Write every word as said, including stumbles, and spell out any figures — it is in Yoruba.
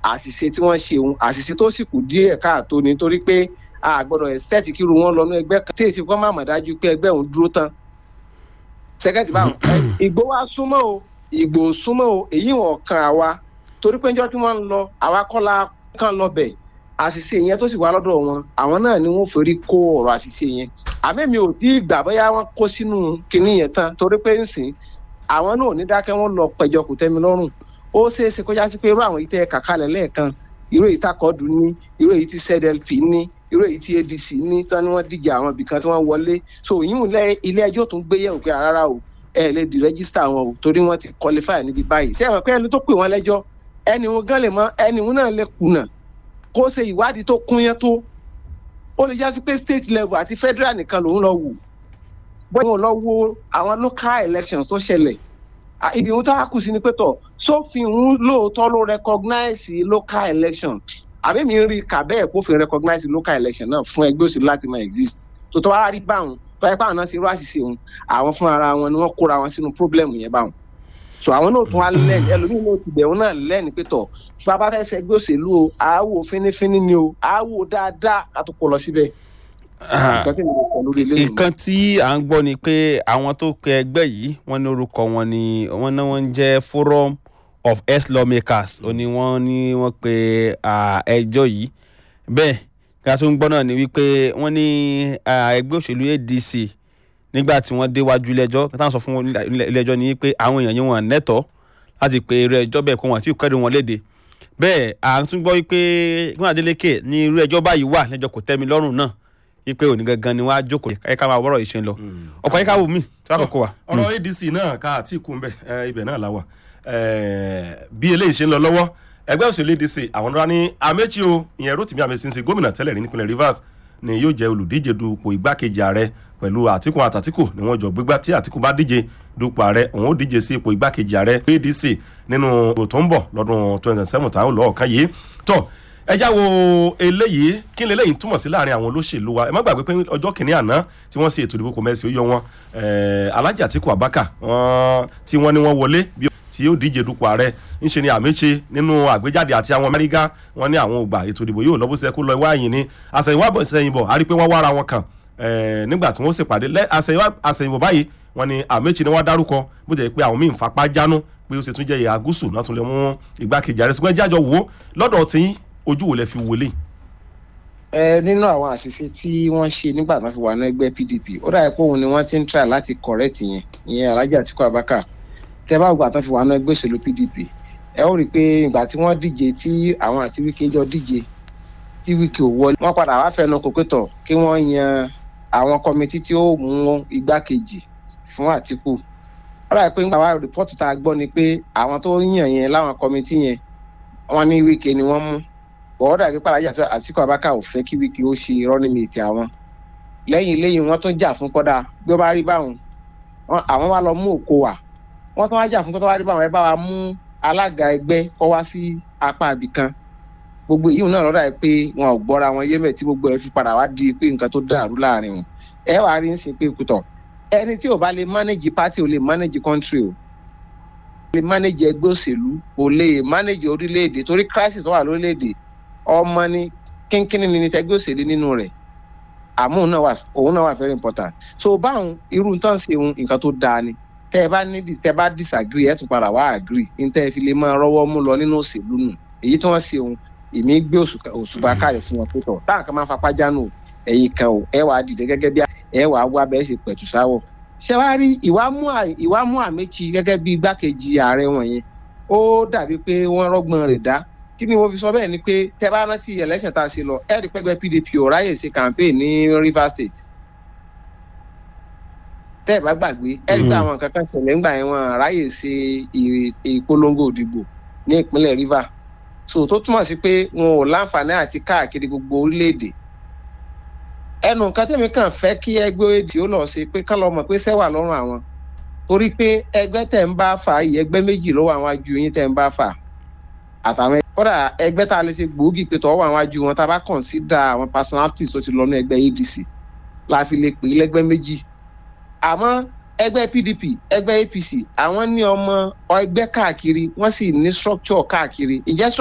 àṣìṣe tí wọ́n ṣe òun àṣìṣe tó sì kù díẹ̀ káàtó nítorí pé a gbọ́dọ̀ expect kí irú wọn lọ ní ẹgbẹ́ kan tí èsì kan má mọ̀ dájú pé ẹgbẹ́ òun dúró tán sẹ́kẹ́tì báwọn ìgbó wa súnmọ́ o ìgbò súnmọ́ o èyí wọn kan àwa torí pé njọ́ tí wọ́n ń lọ àwa kọ́la kan lọ bẹ̀ àṣìṣe yẹn tó sì wá lọ́dọ̀ wọn àwọn náà ni wọ́n forí kó ọ̀rọ̀ àṣìṣe yẹn àmẹ́mi ò tí ì gbà bóyá wọ́n kó sínú kinní yẹn tán torí pé ń sìn àwọn náà ò ní dákẹ́ wọ́n lọ pẹ̀jọ kò tẹ́mi lọ́rùn ó ṣeé ṣe kó já sí pé irú àwọn ìtẹ́ kàkálẹ̀ lẹ́ẹ̀kan irú èyí takọ́dù ní irú èyí tí Z L P ní irú èyí tí A D C ní tán ni wọ́n díje àwọn ibìkan tí wọ́n wọlé so yíwùn ilé ẹjọ́ tún gbé yẹ̀wò pé rárá o ẹ lè di rẹ́gísítà wọn o torí wọ́n ti qualify níbi báyìí ṣé àwọn pé ẹni tó pè wọ́n lẹ́jọ́ ẹni wọn gan lè mọ ẹni wọn náà lè kùnà kó ṣe ìwádìí tó kún yẹn tó ó lè já sí pé state level àti federal nìkan lòún lọ wò bóyá wọn lọ wo àwọn local elections tó ṣẹlẹ̀ ibi ohun tó wá kù sí ni pé tọ̀ sófin òun lóòótọ́ ló recognize local election àbí mi rí kà bẹ́ẹ̀ kó fi recognize local election náà fún ẹgbẹ́ òṣèlú láti máa exist tó tọ́ wá rí báwọn tó yẹ báwọn náà ṣe irú àṣìṣe òun àwọn fún ara wọn ni wọ́n kóra wọn sínú problem yẹn báwọn so àwọn náà tún wá lẹ́nu ẹlòmíì náà ti bẹ̀ wọn náà lẹ́nu pé tọ̀ bàbá fẹ́ ṣe ẹgbẹ́ òṣèlú o àáwò fínífíní ni o àáwò dáadáa ká tó kó lọ síbẹ̀. nǹkan tí à ń gbọ́ ni pé àwọn tó pe ẹgbẹ́ yìí wọ́n ní orúkọ wọn ni wọ́n náà wọ́n ń jẹ́ Forum of Ex-Lawmakers ó ní wọ́n ní wọ́n pe ẹjọ́ yìí bẹ́ẹ̀ kí a tó ń gbọ́ náà ni wípé wọ́n ní ẹgbẹ́ òṣèlú A D C nígbà tí wọ́n déwájú ilé-ẹjọ́ táwọn sọ fún ilé-ẹjọ́ ni pé àwọn èèyàn yìí wọ́n nẹ́tọ̀ọ́ láti pe irú ẹjọ́ bẹ́ẹ̀ kó wọn àti ìkẹ́dùn wọn léde bẹ́ẹ̀ à ń tún gbọ́ wípé Gbọ́n Adélékè ní irú ẹjọ́ báyìí wà lẹ́jọ́ kò tẹ́mi lọ́rùn náà wípé òní gangan ni wọ́n á jókòó ẹ ká máa wọ́rọ̀ ìṣe lọ ọkọ̀ yìí ká wù mí tí wọ́n kọ́kọ́ wa. ọ̀rọ̀ A D C náà ká àti ìkú ńbẹ ibẹ̀ náà la wà bí eléyìí ṣe ń lọ lọ́wọ́ ẹgbẹ́ òṣèlú A D C àwọn ọ̀rọ̀ ní Amechi o ìyẹn Rotimi Amechi ṣe gómìnà tẹ́lẹ̀ rí nípínlẹ̀ Rivers ni yóò jẹ́ olùdíje dupò igbákejì ààrẹ pẹ̀lú Àtíkù àtàtíkù ni wọ́n jọ gbégbá tí Àtíkù bá díje dupò ààrẹ òun ó díje sí ipò igbákejì ààrẹ A D C nínú ìbò tó ń bọ̀ lọ́dún twenty seven táwọn lọ́ọ̀ kan yìí tó ẹjá wo eléyìí kí ni eléyìí túmọ̀ sí láàrin àwọn olóṣèlú wa ẹ má gbàgbé pé ọjọ́ kìíní àná tí wọ́n ṣe ètò ìdìbò kọ̀mẹ́sì ó yọ wọn Alhaji Àtíkù Abubakar tí wọ́n ní wọ́n wọlé bí tí yóò díje dupò ààrẹ ńṣe ni Amechi nínú àgbéjáde àti àwọn Amẹ́ríkà wọn ní àwọn ògbà ètò ìdìbò yóò lọ́bùsẹ̀ kó lọ ìwá ẹ̀yìn ni àṣẹ̀yìnwá àṣẹ̀yìnbọ̀ a rí pé wọ́n wára wọn kàn nígbà tí wọ́n ṣèpàdé àṣẹ̀yìnbọ̀ báyìí wọn ni Amechi ni wọ́n dárúkọ bó jẹ́ pé àwọn míì ń fapá jánu pé ó ṣe tún jẹ́ ìhà gúúsù náà tún lè mú igbákejì ààrẹ ṣùgbọ́n jájọ wò ó lọ́dọ̀ tí ojú wo lẹ fi wọlé. ẹ nínú àwọn àṣìṣe tí wọ́n ṣe nígbà tí wọ́n fi wà ní ẹgbẹ́ P D P ó dàbí pé òun ni wọ́n ti ń try láti correct yẹn ìyẹn Alhaji Àtíkù Abubakar tẹ bá gbà tán fi wà ní ẹgbẹ́ òṣèlú P D P ẹ ó rí i pé ìgbà tí wọ́n díje tí àwọn àti Wike jọ díje tí Wike ò wọlé wọ́n padà wá fẹnu kò pé tọ̀ kí wọ́n yan àwọn kọmitì tí ó mú igbákejì fún Àtíkù ó dàbí pé nígbà wá rìpọ́tù tá a gbọ́ ni pé àwọn tó yàn yẹn láwọn kọmitì yẹn wọ́n ní Wike ni wọ́n mú bọ́ọ̀ dàbí pé Alhaji Àtíkù Abubakar ò fẹ́ kí Wike ó ṣe running mate àwọn lẹ́yìn lẹ́yìn wọ́n tún jà fún kọ́dà bí ó bá rí báwọn àwọn wá lọ mú Okowa wọ́n tún wá jà fún kọ́tọ́ wá rí báwọn ẹ bá wa mú alága ẹgbẹ́ kọ́ wá sí apá ibìkan gbogbo yìí náà lọ́dà pé wọn ò gbọ́ra wọn yé mẹ́ tí gbogbo ẹ fi padà wá di pé nǹkan tó dàrú láàrin wọn ẹ wàá rí nsìn pé kùtọ̀ ẹni tí ò bá lè manage party ò lè manage country o lè manage ẹgbẹ́ òṣèlú ò lè manage orílẹ̀-èdè torí crisis tó wà lórílẹ̀-èdè ọmọ ní kínkínní ní tẹgbẹ́ òṣèlú nínú rẹ̀ àmọ́ òun náà wà very important so báwọn irú nǹkan ṣe nǹkan tó dáa ni tẹ ẹ bá ní tẹ bá disagree ẹ tún padà wá agree ní tẹ ẹ fi lè máa rọ́wọ́ mú lọ nínú òṣèlú nù èyí tí wọ́n ṣe òun èmi gbé òṣùbà káàrẹ̀ fún wọn pé tọ̀ táwọn kan máa fapá jánu ẹ̀yìn kan ò ẹ wàá dìde gẹ́gẹ́ bí ẹ wàá wá bẹ́ẹ̀ ṣe pẹ̀tù sáwọ̀ ṣé wàá rí ìwà mú Amechi gẹ́gẹ́ bí igbákejì ààrẹ wọn yẹn ó dàbí pé wọ́n rọ́gbọ́n rẹ̀ dá kí ni mo fi sọ bẹ́ẹ̀ ni pé tẹ bá rántí election tá a ṣe lọ ẹ rí pẹ́gbẹ́ P D P ò ráyè ṣe campaign ní Rivers State tẹ́ ẹ̀ bá gbàgbé ẹ rí pé àwọn nǹkan kan ṣẹlẹ̀ ńgbà yẹn wọn ráyè ṣe ìpolongo òdìbò ní ìpínlẹ̀ Rivers so tó túmọ̀ sí pé wọn ò láǹfààní àti káàkiri gbogbo orílẹ̀-èdè ẹnu nǹkan tẹ́mi kàn fẹ́ kí ẹgbẹ́ èdè ó lọ ṣe pé kán lọ mọ̀ pé sẹ́wà lọ́rùn àwọn torí pé ẹgbẹ́ tẹ̀ ń bá fà yìí ẹgbẹ́ méjì ló wà wájú yín tẹ̀ ń bá fà àtàwọn kódà ẹgbẹ́ tá a lè ṣe gbòógì pé tọ́ wà wájú wọn tá a bá consider àwọn personalities tó ti lọ ní ẹgbẹ́ A D C la fi lè pè é lẹ́gbẹ́ méjì àmọ́ ẹgbẹ́ P D P ẹgbẹ́ A P C àwọn ní ọmọ ẹgbẹ́ káàkiri wọ́n sì ní structure káàkiri ìjẹ́